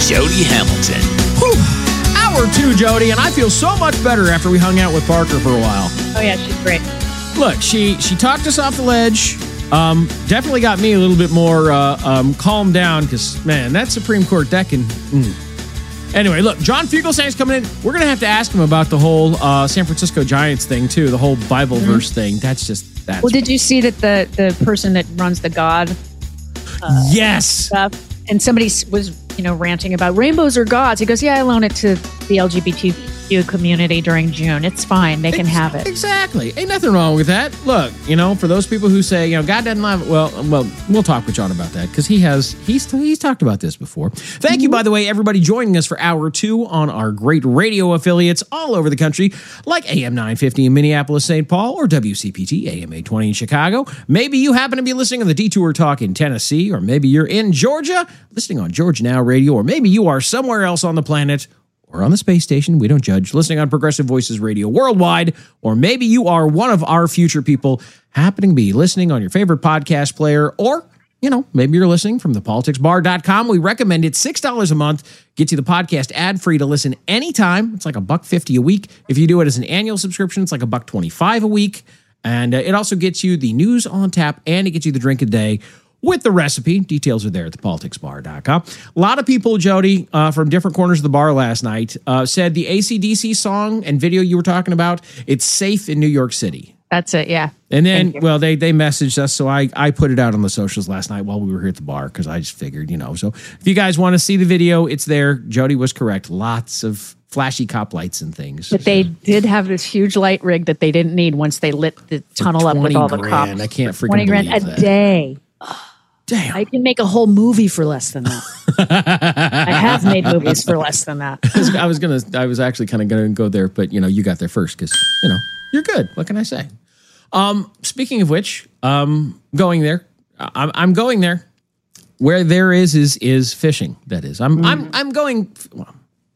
Jody Hamilton. Whew. Hour 2, Jody, and I feel so much better after we hung out with Parker for a while. Oh, yeah, she's great. Look, she talked us off the ledge. Definitely got me a little bit more calmed down because, man, that Supreme Court, that can... Anyway, look, John Fugelsang's coming in. We're going to have to ask him about the whole San Francisco Giants thing, too, the whole Bible verse thing. That's Well, did you see that the person that runs the God yes stuff, and somebody was, ranting about rainbows are gods. He goes, yeah, I loan it to the LGBTQ community during June. It's fine. They can have it. Exactly. Ain't nothing wrong with that. Look, for those people who say, God doesn't love it, well, we'll talk with John about that because he's talked about this before. Thank you, by the way, everybody joining us for hour 2 on our great radio affiliates all over the country, like AM 950 in Minneapolis, St. Paul, or WCPT AM 820 in Chicago. Maybe you happen to be listening on the Detour Talk in Tennessee, or maybe you're in Georgia, listening on Georgia Now Radio, or maybe you are somewhere else on the planet or on the space station, we don't judge, listening on Progressive Voices Radio worldwide, or maybe you are one of our future people happening to be listening on your favorite podcast player, or, maybe you're listening from thepoliticsbar.com. We recommend it. $6 a month gets you the podcast ad-free to listen anytime. It's like $1.50 a week. If you do it as an annual subscription, it's like $1.25 a week. And it also gets you the news on tap, and it gets you the drink of the day with the recipe. Details are there at thepoliticsbar.com. A lot of people, Jody, from different corners of the bar last night said the AC/DC song and video you were talking about, it's safe in New York City. That's it, yeah. And then, they messaged us, so I put it out on the socials last night while we were here at the bar because I just figured, So if you guys want to see the video, it's there. Jody was correct. Lots of flashy cop lights and things. But they did have this huge light rig that they didn't need once they lit the tunnel up with all the cops. I can't freaking believe that. $20,000 a day. Damn. I can make a whole movie for less than that. I have made movies for less than that. I was actually kind of going to go there, but you got there first because, you're good. What can I say? Speaking of which, going there, I'm going there. Where there is fishing. That is, I'm going. Well,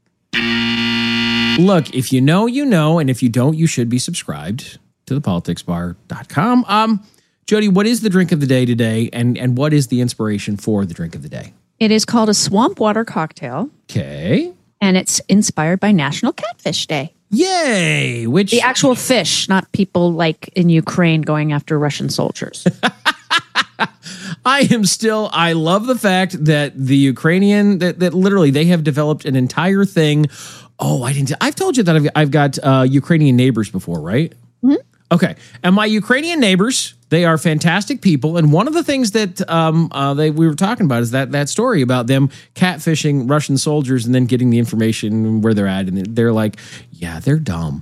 look, if you know, and if you don't, you should be subscribed to thepoliticsbar.com. Jody, what is the drink of the day today, and what is the inspiration for the drink of the day? It is called a swamp water cocktail. Okay. And it's inspired by National Catfish Day. Yay! Which the actual fish, not people like in Ukraine going after Russian soldiers. I love the fact that the Ukrainian, that literally they have developed an entire thing. Oh, I've told you that I've got Ukrainian neighbors before, right? Mm-hmm. Okay. And my Ukrainian neighbors, they are fantastic people. And one of the things that we were talking about is that story about them catfishing Russian soldiers and then getting the information where they're at. And they're like, yeah, they're dumb.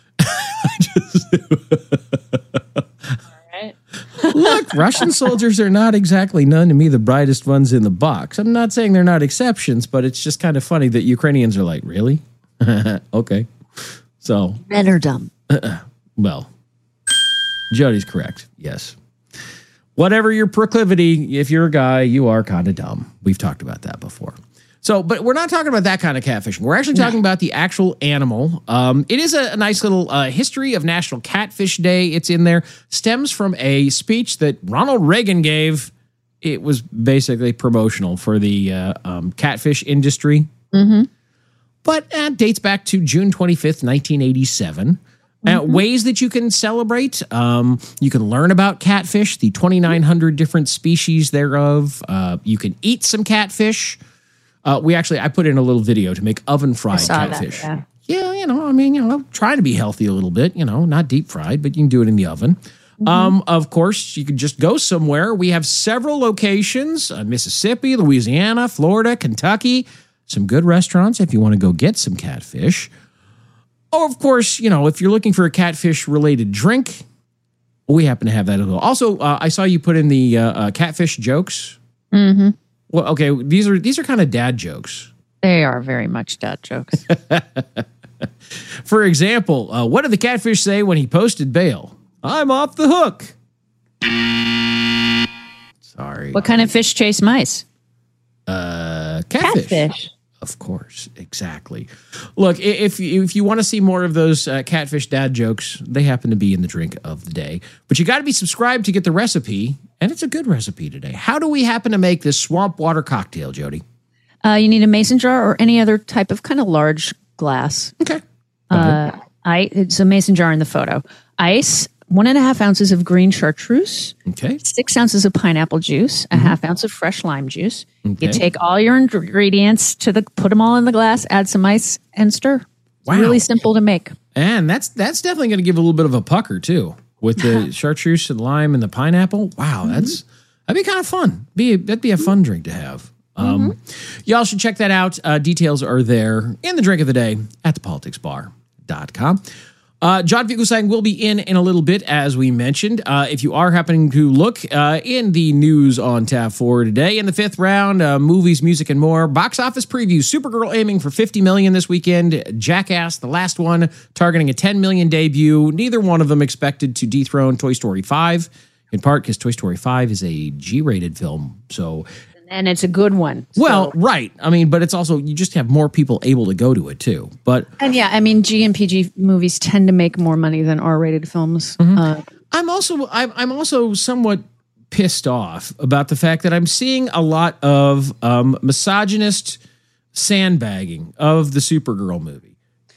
Look, Russian soldiers are not exactly, none to me, the brightest ones in the box. I'm not saying they're not exceptions, but it's just kind of funny that Ukrainians are like, really? Okay. So. Men are dumb. Well, Jody's correct. Yes. Whatever your proclivity, if you're a guy, you are kind of dumb. We've talked about that before. So, but we're not talking about that kind of catfishing. We're actually talking about the actual animal. It is a nice little history of National Catfish Day. It's in there. Stems from a speech that Ronald Reagan gave. It was basically promotional for the catfish industry. Mm-hmm. But dates back to June 25th, 1987. Ways that you can celebrate. You can learn about catfish, the 2,900 different species thereof. You can eat some catfish. I put in a little video to make oven fried catfish. That, yeah. Yeah, try to be healthy a little bit, not deep fried, but you can do it in the oven. Mm-hmm. Of course, you could just go somewhere. We have several locations, Mississippi, Louisiana, Florida, Kentucky, some good restaurants if you want to go get some catfish. Or, of course, if you're looking for a catfish-related drink, we happen to have that as well. Also, I saw you put in the catfish jokes. Mm-hmm. Well, okay, these are kind of dad jokes. They are very much dad jokes. For example, what did the catfish say when he posted bail? I'm off the hook. Sorry. What kind of fish chase mice? Catfish. Of course, exactly. Look, if you want to see more of those catfish dad jokes, they happen to be in the drink of the day. But you got to be subscribed to get the recipe, and it's a good recipe today. How do we happen to make this swamp water cocktail, Jody? You need a mason jar or any other type of kind of large glass. Okay. It's a mason jar in the photo. Ice, 1.5 ounces of green chartreuse. Okay. 6 ounces of pineapple juice, a half ounce of fresh lime juice. Okay. You take all your ingredients put them all in the glass, add some ice, and stir. It's Wow. really simple to make. And that's definitely going to give a little bit of a pucker too, with the chartreuse and lime and the pineapple. Wow, that'd be kind of fun. That'd be a fun drink to have. Y'all should check that out. Details are there in the drink of the day at thepoliticsbar.com. John Fugelsang will be in a little bit, as we mentioned. If you are happening to look in the news on Tab 4 today, in the fifth round, movies, music, and more. Box office preview, Supergirl aiming for $50 million this weekend. Jackass, the last one, targeting a $10 million debut. Neither one of them expected to dethrone Toy Story 5, in part because Toy Story 5 is a G-rated film, so... And it's a good one. Well, right. I mean, but it's also, you just have more people able to go to it too. But And yeah, I mean, G and PG movies tend to make more money than R-rated films. I'm also somewhat pissed off about the fact that I'm seeing a lot of misogynist sandbagging of the Supergirl movie.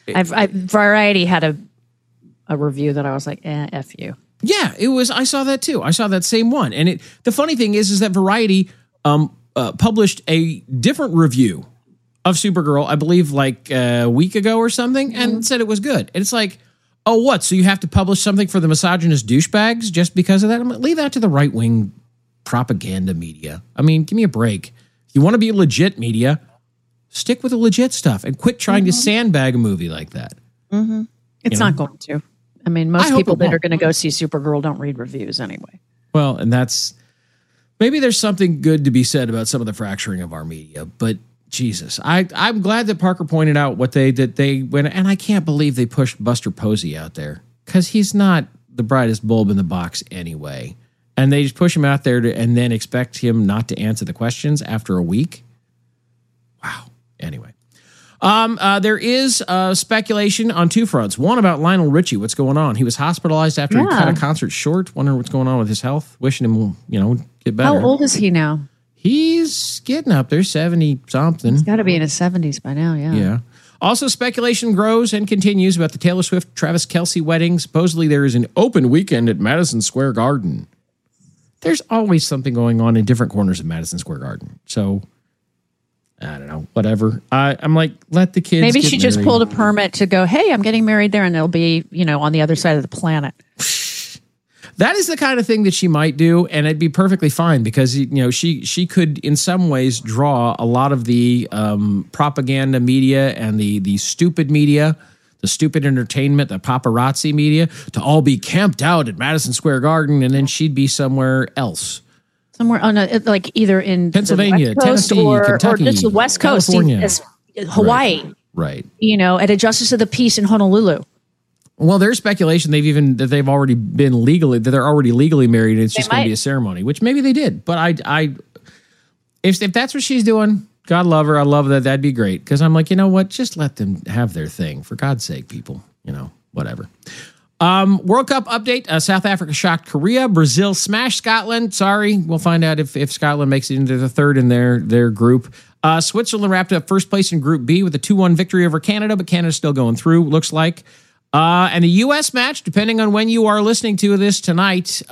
Variety had a review that I was like, F you. Yeah, it was. I saw that too. I saw that same one. And the funny thing is that Variety published a different review of Supergirl, I believe like a week ago or something, and said it was good. And it's like, oh, what? So you have to publish something for the misogynist douchebags just because of that? I'm like, leave that to the right-wing propaganda media. I mean, give me a break. If you want to be legit media, stick with the legit stuff and quit trying to sandbag a movie like that. It's not going to. I mean, most people that are going to go see Supergirl don't read reviews anyway. Well, and that's... Maybe there's something good to be said about some of the fracturing of our media, but Jesus, I'm glad that Parker pointed out that they went, and I can't believe they pushed Buster Posey out there because he's not the brightest bulb in the box anyway, and they just push him out there and then expect him not to answer the questions after a week. Wow. Anyway. There is speculation on two fronts. One about Lionel Richie. What's going on? He was hospitalized after he cut a concert short. Wondering what's going on with his health. Wishing him, get better. How old is he now? He's getting up there, 70-something. He's got to be in his 70s by now, yeah. Yeah. Also, speculation grows and continues about the Taylor Swift-Travis Kelce wedding. Supposedly, there is an open weekend at Madison Square Garden. There's always something going on in different corners of Madison Square Garden. So... I don't know, whatever. I'm like, let the kids Maybe get she just married. pulled a permit to go, hey, I'm getting married there, and they'll be, on the other side of the planet. That is the kind of thing that she might do, and it'd be perfectly fine because, she could in some ways draw a lot of the propaganda media and the stupid media, the stupid entertainment, the paparazzi media to all be camped out at Madison Square Garden, and then she'd be somewhere else. Somewhere on either in Pennsylvania, the West Coast Tennessee, Kentucky, or just the West Coast, California. Hawaii, Right. At a Justice of the Peace in Honolulu. Well, there's speculation they're already legally married, and it's just going to be a ceremony, which maybe they did. But if that's what she's doing, God love her. I love that. That'd be great. Because I'm like, you know what? Just let them have their thing. For God's sake, people. Whatever. World Cup update. South Africa shocked Korea. Brazil smashed Scotland. Sorry. We'll find out if Scotland makes it into the third in their group. Switzerland wrapped up first place in Group B with a 2-1 victory over Canada, but Canada's still going through, looks like. And the U.S. match, depending on when you are listening to this tonight,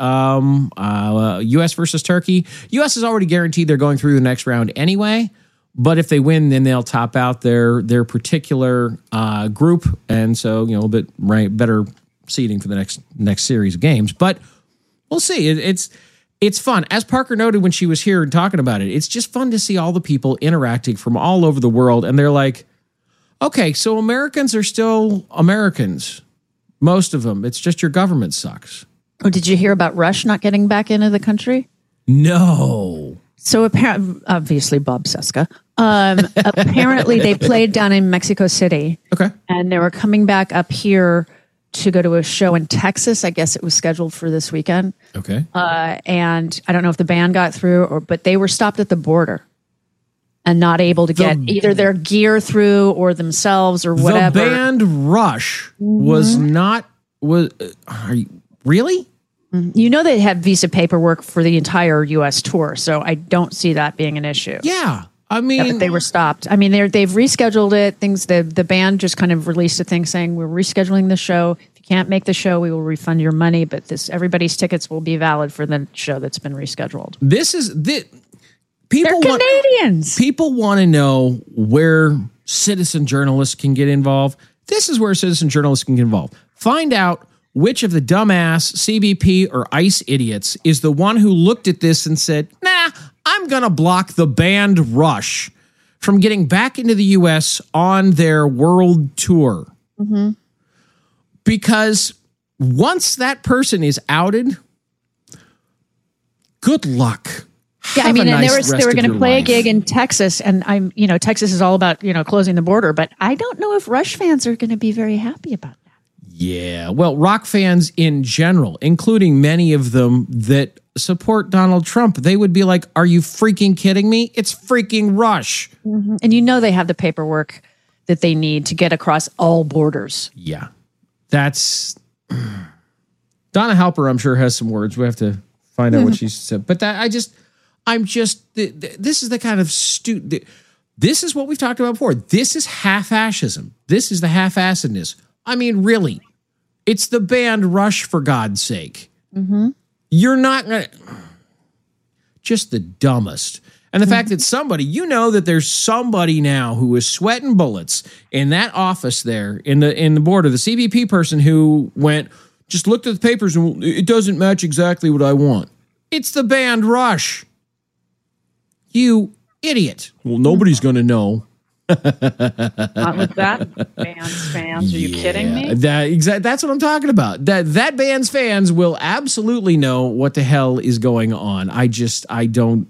U.S. versus Turkey. U.S. is already guaranteed they're going through the next round anyway. But if they win, then they'll top out their particular group. And so, a bit better seeding for the next series of games. But we'll see. It's fun. As Parker noted when she was here talking about it, it's just fun to see all the people interacting from all over the world. And they're like, okay, so Americans are still Americans. Most of them. It's just your government sucks. Oh, did you hear about Rush not getting back into the country? No. So apparently, obviously Bob Seska. Apparently they played down in Mexico City. Okay. And they were coming back up here to go to a show in Texas. I guess it was scheduled for this weekend. Okay. And I don't know if the band got through, but they were stopped at the border and not able to get either their gear through or themselves or whatever. The band Rush was not. Are you really? They had visa paperwork for the entire U.S. tour, so I don't see that being an issue. Yeah. I mean, but they were stopped. I mean, they've rescheduled it. The band just kind of released a thing saying we're rescheduling the show. If you can't make the show, we will refund your money. But everybody's tickets will be valid for the show that's been rescheduled. People They're Canadians. People want to know where citizen journalists can get involved. This is where citizen journalists can get involved. Find out which of the dumbass CBP or ICE idiots is the one who looked at this and said, nah, I'm going to block the band Rush from getting back into the U.S. on their world tour. Mm-hmm. Because once that person is outed, good luck. Yeah, I mean, and they were going to play a gig in Texas, and Texas is all about, closing the border, but I don't know if Rush fans are going to be very happy about that. Yeah, well, rock fans in general, including many of them that support Donald Trump, they would be like, are you freaking kidding me? It's freaking Rush. Mm-hmm. And they have the paperwork that they need to get across all borders. Yeah, that's... Donna Halper, I'm sure, has some words. We have to find out what she said. But this is the kind of this is what we've talked about before. This is half-ashism. This is the half-assedness. I mean, really, it's the band Rush, for God's sake. Mm-hmm. You're not going to... Just the dumbest. And the fact that that there's somebody now who is sweating bullets in that office there in the border, the CBP person who just looked at the papers and it doesn't match exactly what I want. It's the band Rush. You idiot. Well, nobody's going to know. Not with that band's fans. Are you kidding me? That's what I'm talking about. That band's fans will absolutely know what the hell is going on. I don't.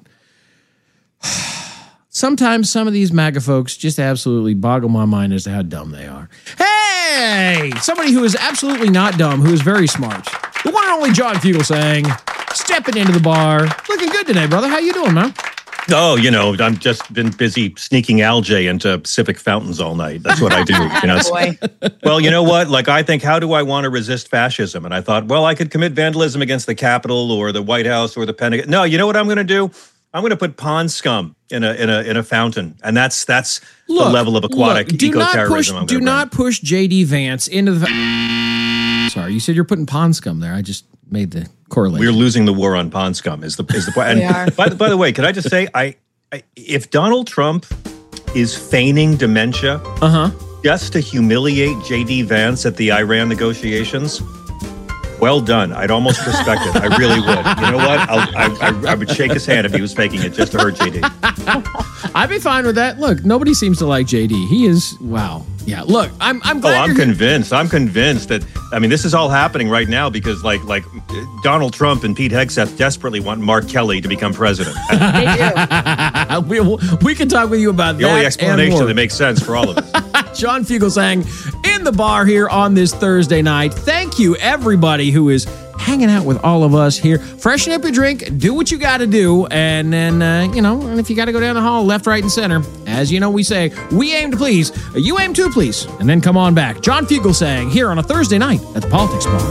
Sometimes some of these MAGA folks just absolutely boggle my mind as to how dumb they are. Hey, somebody who is absolutely not dumb, who is very smart. The one and only John Fugelsang, stepping into the bar. Looking good today, brother. How you doing, man? Oh, I've just been busy sneaking algae into Civic fountains all night. That's what I do. Well, you know what? I think, how do I want to resist fascism? And I thought, well, I could commit vandalism against the Capitol or the White House or the Pentagon. No, you know what I'm going to do? I'm going to put pond scum in a fountain, and that's the level of aquatic eco-terrorism. Do not push JD Vance into the. Sorry, you said you're putting pond scum there. I just made the correlation. We're losing the war on pond scum. Is the point? And by the way, can I just say, if Donald Trump is feigning dementia, just to humiliate JD Vance at the Iran negotiations. Well done. I'd almost respect it. I really would. You know what? I would shake his hand if he was faking it just to hurt JD. I'd be fine with that. Look, nobody seems to like JD. He is, wow. Yeah, look, I'm glad. I'm convinced. I'm convinced that, this is all happening right now because like Donald Trump and Pete Hegseth desperately want Mark Kelly to become president. They do. we can talk with you about the only explanation that makes sense for all of us. John Fugelsang in the bar here on this Thursday night. Thank you, everybody who is hanging out with all of us here. Freshen up your drink, do what you got to do, and then, and if you got to go down the hall, left, right, and center, as you know we say, we aim to please, you aim to please, and then come on back. John Fugelsang here on a Thursday night at the Politics Bar.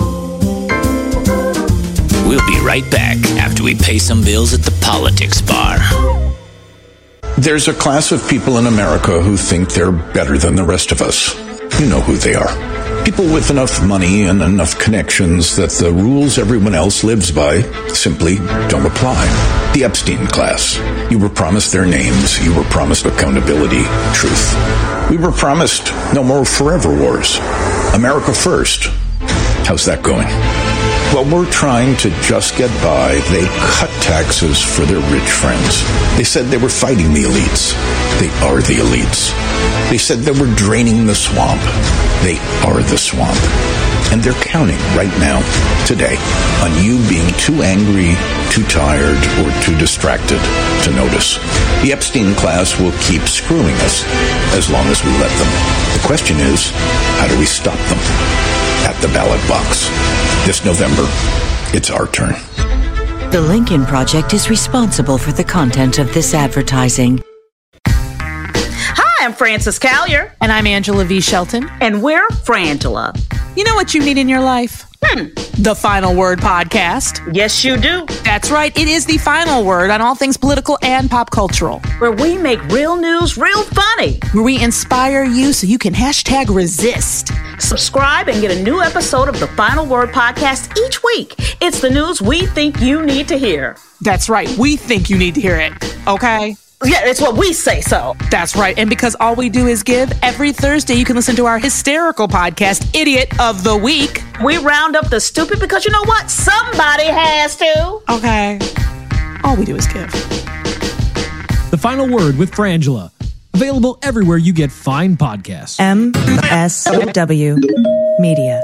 We'll be right back after we pay some bills at the Politics Bar. There's a class of people in America who think they're better than the rest of us. You know who they are. People with enough money and enough connections that the rules everyone else lives by simply don't apply. The Epstein class. You were promised their names. You were promised accountability, truth. We were promised no more forever wars. America first. How's that going? While we're trying to just get by, they cut taxes for their rich friends. They said they were fighting the elites. They are the elites. They said they were draining the swamp. They are the swamp. And they're counting right now, today, on you being too angry, too tired, or too distracted to notice. The Epstein class will keep screwing us as long as we let them. The question is, how do we stop them? At the ballot box. This November, it's our turn. The Lincoln Project is responsible for the content of this advertising. Hi, I'm Frances Callier. And I'm Angela V. Shelton. And we're Frangela. You know what you need in your life? The Final Word Podcast. Yes, you do. That's That's right. It is the final word on all things political and pop cultural. Where we make real news real funny. Where we inspire you so you can hashtag resist. Subscribe and get a new episode of the Final Word podcast each week. It's the news we think you need to hear. That's right. We think you need to hear it. Okay? Yeah, it's what we say so. That's right. And because all we do is give, every Thursday you can listen to our hysterical podcast, Idiot of the Week. We round up the stupid because you know what? Somebody has to. Okay. All we do is give. The Final Word with Frangela. Available everywhere you get fine podcasts. MSW Media.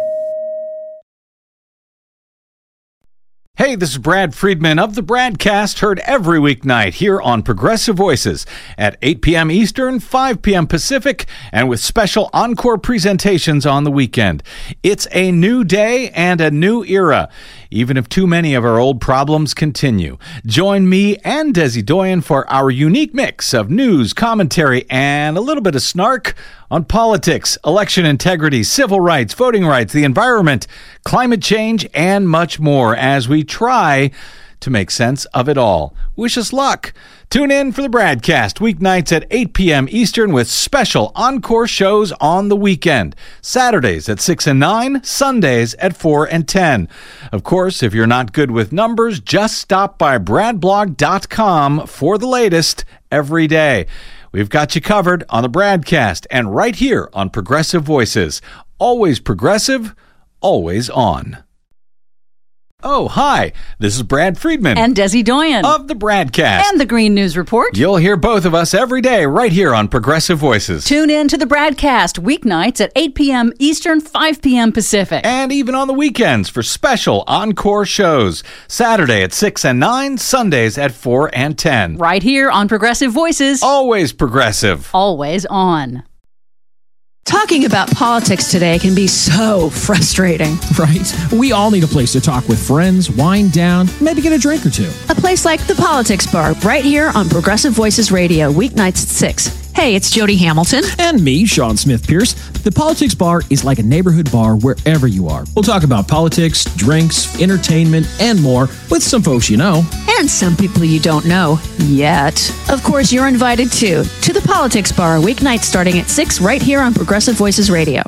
Hey, this is Brad Friedman of the Bradcast, heard every weeknight here on Progressive Voices at 8 p.m. Eastern, 5 p.m. Pacific, and with special encore presentations on the weekend. It's a new day and a new era, even if too many of our old problems continue. Join me and Desi Doyen for our unique mix of news, commentary, and a little bit of snark on politics, election integrity, civil rights, voting rights, the environment, climate change, and much more as we try to make sense of it all. Wish us luck. Tune in for the Bradcast weeknights at 8 p.m. Eastern with special encore shows on the weekend. Saturdays at 6 and 9, Sundays at 4 and 10. Of course, if you're not good with numbers, just stop by bradblog.com for the latest every day. We've got you covered on the Bradcast and right here on Progressive Voices. Always progressive, always on. Oh, hi. This is Brad Friedman. And Desi Doyen. Of the Bradcast. And the Green News Report. You'll hear both of us every day right here on Progressive Voices. Tune in to the Bradcast weeknights at 8 p.m. Eastern, 5 p.m. Pacific. And even on the weekends for special encore shows. Saturday at 6 and 9, Sundays at 4 and 10. Right here on Progressive Voices. Always progressive. Always on. Talking about politics today can be so frustrating. Right? We all need a place to talk with friends, wind down, maybe get a drink or two. A place like the Politics Bar, right here on Progressive Voices Radio, weeknights at 6. Hey, it's Jody Hamilton. And me, Sean Smith Pierce. The Politics Bar is like a neighborhood bar wherever you are. We'll talk about politics, drinks, entertainment, and more with some folks you know. And some people you don't know yet. Of course, you're invited too to the Politics Bar, weeknights starting at 6 right here on Progressive Voices Radio.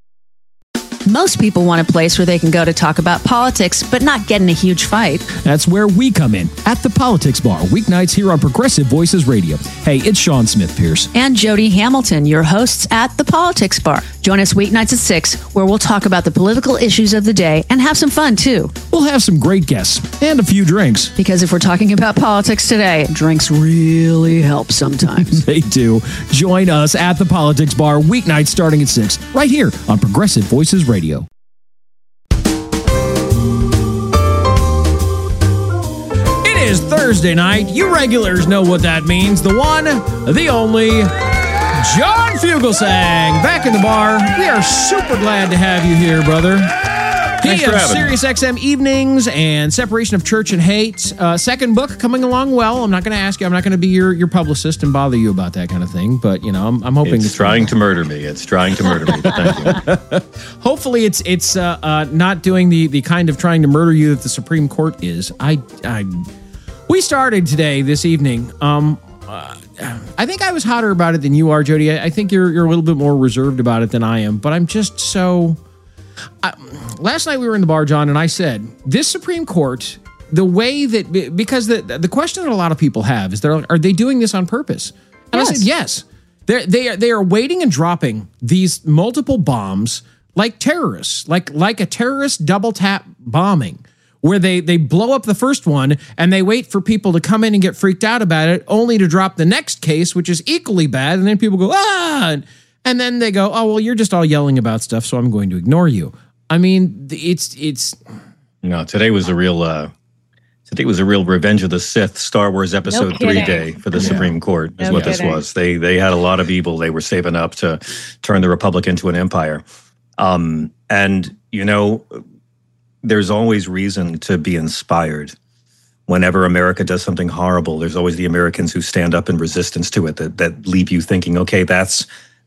Most people want a place where they can go to talk about politics, but not get in a huge fight. That's where we come in, at the Politics Bar, weeknights here on Progressive Voices Radio. Hey, it's Sean Smith Pierce. And Jody Hamilton, your hosts at the Politics Bar. Join us weeknights at 6, where we'll talk about the political issues of the day and have some fun, too. We'll have some great guests and a few drinks. Because if we're talking about politics today, drinks really help sometimes. They do. Join us at the Politics Bar, weeknights starting at 6, right here on Progressive Voices Radio. It is Thursday night. You regulars know what that means. The one, the only, John Fugelsang, back in the bar. We are super glad to have you here, brother. He of Sirius XM Evenings and Separation of Church and Hate. Second book coming along well. I'm not going to ask you. I'm not going to be your publicist and bother you about that kind of thing. But, you know, I'm hoping it's trying to murder me. It's trying to murder me. But thank you. Hopefully it's not doing the kind of trying to murder you that the Supreme Court is. We started today, this evening. I think I was hotter about it than you are, Jody. I think you're a little bit more reserved about it than I am. But I'm just so... last night we were in the bar, John, and I said, this Supreme Court, the way that... Because the question that a lot of people have is, are they doing this on purpose? And yes. I said, yes. They are waiting and dropping these multiple bombs like terrorists, like a terrorist double tap bombing, where they blow up the first one and they wait for people to come in and get freaked out about it, only to drop the next case, which is equally bad. And then people go, and then they go, oh, well, you're just all yelling about stuff, so I'm going to ignore you. I mean, it's... No, today was a real Revenge of the Sith Star Wars Episode 3 day for the Supreme Court, is what this was. They had a lot of evil they were saving up to turn the Republic into an empire. And, you know... There's always reason to be inspired. Whenever America does something horrible, there's always the Americans who stand up in resistance to it that leave you thinking, okay, that's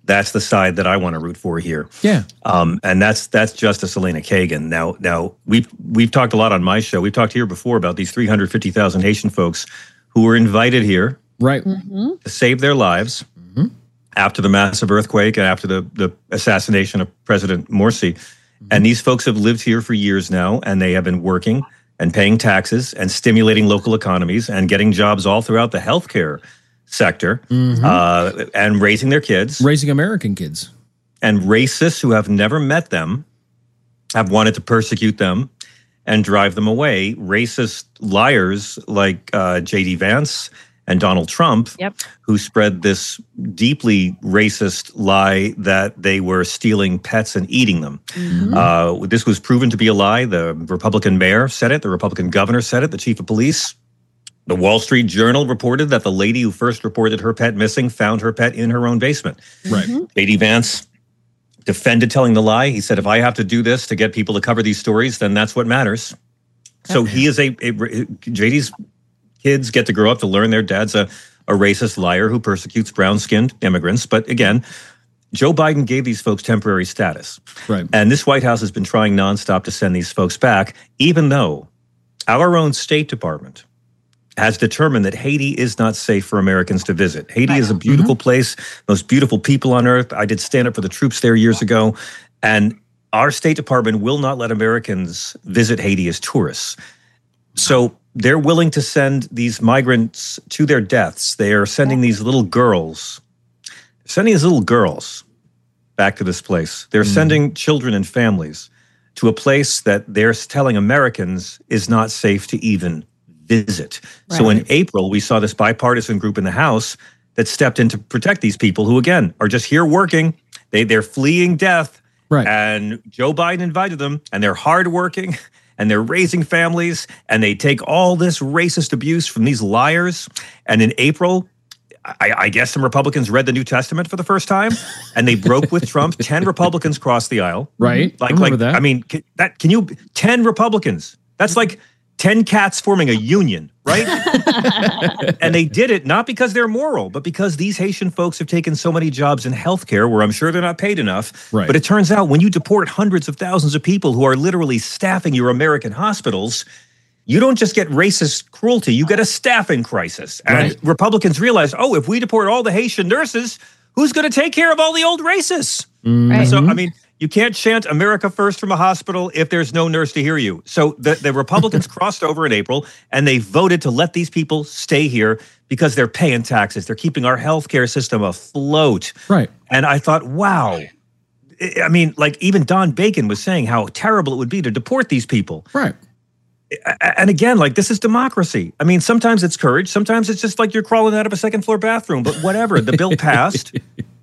That's the side that I want to root for here. Yeah. And that's Justice Elena Kagan. Now we've talked a lot on my show. We've talked here before about these 350,000 Haitian folks who were invited here right to save their lives after the massive earthquake and after the assassination of President Morsi. And these folks have lived here for years now, and they have been working and paying taxes and stimulating local economies and getting jobs all throughout the healthcare sector and raising their kids. Raising American kids. And racists who have never met them have wanted to persecute them and drive them away. Racist liars like J.D. Vance and Donald Trump, who spread this deeply racist lie that they were stealing pets and eating them. This was proven to be a lie. The Republican mayor said it. The Republican governor said it. The chief of police. The Wall Street Journal reported that the lady who first reported her pet missing found her pet in her own basement. Right. J.D. Vance defended telling the lie. He said, if I have to do this to get people to cover these stories, then that's what matters. So he is J.D.'s kids get to grow up to learn their dad's a racist liar who persecutes brown-skinned immigrants. But again, Joe Biden gave these folks temporary status. Right. And this White House has been trying nonstop to send these folks back, even though our own State Department has determined that Haiti is not safe for Americans to visit. Haiti is a beautiful place, most beautiful people on earth. I did stand up for the troops there years ago. And our State Department will not let Americans visit Haiti as tourists. So they're willing to send these migrants to their deaths. They are sending these little girls, back to this place. They're sending children and families to a place that they're telling Americans is not safe to even visit. Right. So in April, we saw this bipartisan group in the House that stepped in to protect these people who, again, are just here working. They're fleeing death. Right. And Joe Biden invited them, and they're hardworking, and they're raising families, and they take all this racist abuse from these liars. And in April, I guess some Republicans read the New Testament for the first time, and they broke with Trump. 10 Republicans crossed the aisle. Right. Like that. I mean, can you 10 Republicans? That's like 10 cats forming a union, right? And they did it not because they're moral, but because these Haitian folks have taken so many jobs in healthcare where I'm sure they're not paid enough. Right. But it turns out when you deport hundreds of thousands of people who are literally staffing your American hospitals, you don't just get racist cruelty, you get a staffing crisis. And Republicans realize, if we deport all the Haitian nurses, who's going to take care of all the old racists? Right. So, I mean, you can't chant America first from a hospital if there's no nurse to hear you. So the Republicans crossed over in April, and they voted to let these people stay here because they're paying taxes. They're keeping our healthcare system afloat. Right. And I thought, wow. I mean, like even Don Bacon was saying how terrible it would be to deport these people. Right. And again, like this is democracy. I mean, sometimes it's courage. Sometimes it's just like you're crawling out of a second floor bathroom. But whatever, the bill passed.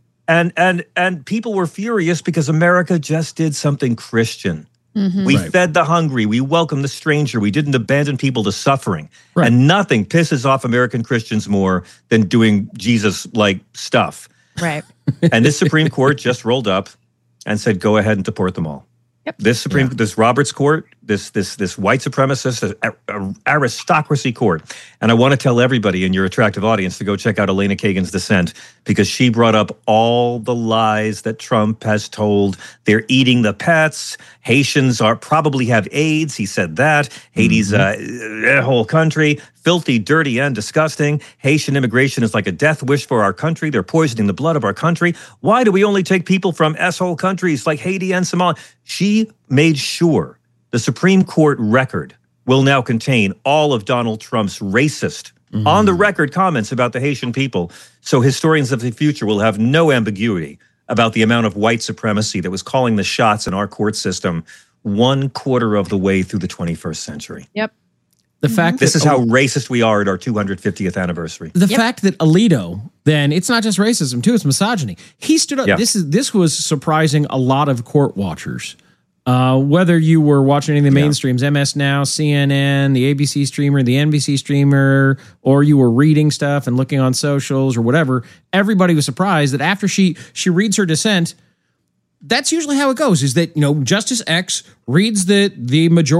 And people were furious because America just did something Christian. We fed the hungry. We welcomed the stranger. We didn't abandon people to suffering. Right. And nothing pisses off American Christians more than doing Jesus-like stuff. Right. And this Supreme Court just rolled up and said, go ahead and deport them all. Yep. This Roberts Court, this white supremacist aristocracy court. And I want to tell everybody in your attractive audience to go check out Elena Kagan's dissent, because she brought up all the lies that Trump has told. They're eating the pets. Haitians probably have AIDS. He said that. Haiti's a whole country, filthy, dirty, and disgusting. Haitian immigration is like a death wish for our country. They're poisoning the blood of our country. Why do we only take people from S-hole countries like Haiti and Somalia? She made sure the Supreme Court record will now contain all of Donald Trump's racist, on-the-record comments about the Haitian people. So historians of the future will have no ambiguity about the amount of white supremacy that was calling the shots in our court system 1/4 of the way through the 21st century. Yep. The fact this is how racist we are at our 250th anniversary. The fact that Alito, then it's not just racism too, it's misogyny. He stood up. Yeah. This was surprising a lot of court watchers. Whether you were watching any of the mainstreams, MS Now, CNN, the ABC streamer, the NBC streamer, or you were reading stuff and looking on socials or whatever, everybody was surprised that after she reads her dissent, that's usually how it goes, is that, Justice X reads the majority